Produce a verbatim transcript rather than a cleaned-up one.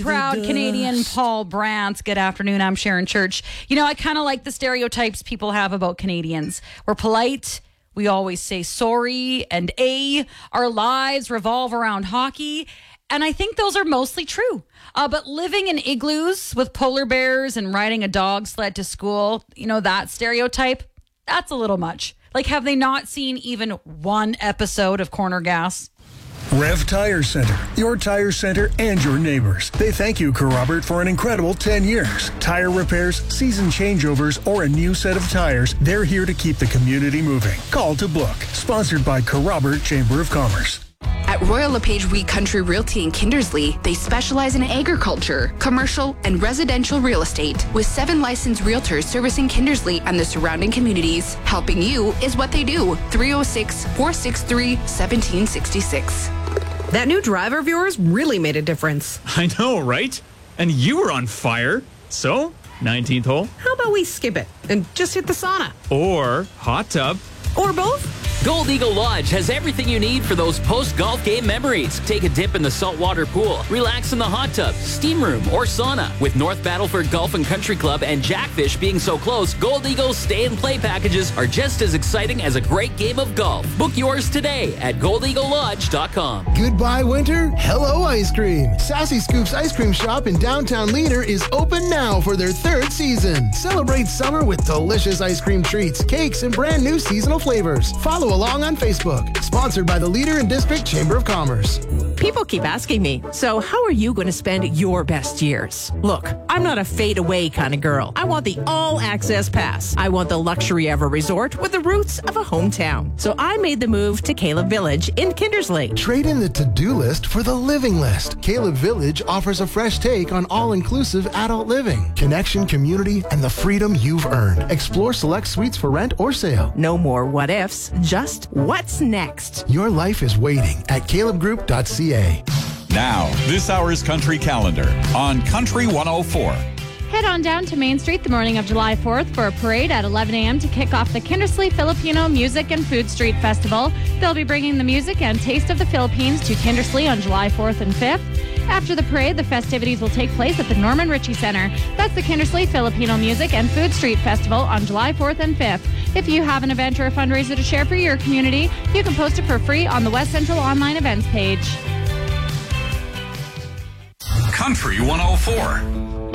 proud Canadian Paul Brant. Good afternoon. I'm Sharon Church. You know, I kind of like the stereotypes people have about Canadians. We're polite. We always say sorry and a. Our lives revolve around hockey. And I think those are mostly true. Uh, but living in igloos with polar bears and riding a dog sled to school, you know, that stereotype, that's a little much. Like, have they not seen even one episode of Corner Gas? Rev Tire Center, your tire center and your neighbors. They thank you, Robert, for an incredible ten years. Tire repairs, season changeovers, or a new set of tires, they're here to keep the community moving. Call to book. Sponsored by Robert Chamber of Commerce. At Royal LePage Wheat Country Realty in Kindersley, they specialize in agriculture, commercial, and residential real estate, with seven licensed realtors servicing Kindersley and the surrounding communities. Helping you is what they do. three oh six, four six three, one seven six six. That new driver of yours really made a difference. I know, right? And you were on fire. So, nineteenth hole? How about we skip it and just hit the sauna? Or hot tub? Or both? Gold Eagle Lodge has everything you need for those post-golf game memories. Take a dip in the saltwater pool, relax in the hot tub, steam room, or sauna. With North Battleford Golf and Country Club and Jackfish being so close, Gold Eagle's stay and play packages are just as exciting as a great game of golf. Book yours today at gold eagle lodge dot com. Goodbye, winter. Hello, ice cream. Sassy Scoops Ice Cream Shop in downtown Leaner is open now for their third season. Celebrate summer with delicious ice cream treats, cakes, and brand new seasonal flavors. Follow along on Facebook. Sponsored by the Leader and District Chamber of Commerce. People keep asking me, so how are you going to spend your best years? Look, I'm not a fade-away kind of girl. I want the all-access pass. I want the luxury of a resort with the roots of a hometown. So I made the move to Caleb Village in Kindersley. Trade in the to-do list for the living list. Caleb Village offers a fresh take on all-inclusive adult living, connection, community, and the freedom you've earned. Explore select suites for rent or sale. No more what-ifs, just what's next. Your life is waiting at caleb group dot c a. Now, this hour's Country Calendar on Country one oh four. Head on down to Main Street the morning of July fourth for a parade at eleven a.m. to kick off the Kindersley Filipino Music and Food Street Festival. They'll be bringing the music and taste of the Philippines to Kindersley on July fourth and fifth. After the parade, the festivities will take place at the Norman Ritchie Center. That's the Kindersley Filipino Music and Food Street Festival on July fourth and fifth. If you have an event or a fundraiser to share for your community, you can post it for free on the West Central Online Events page. Country one oh four.